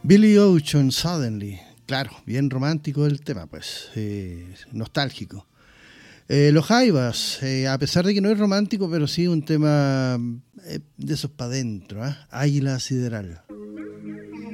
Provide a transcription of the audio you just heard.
Billy Ocean, Suddenly. Claro, bien romántico el tema, pues. Nostálgico. Los Jaivas, a pesar de que no es romántico, pero sí un tema de esos para adentro, ¿eh? Águila Sideral.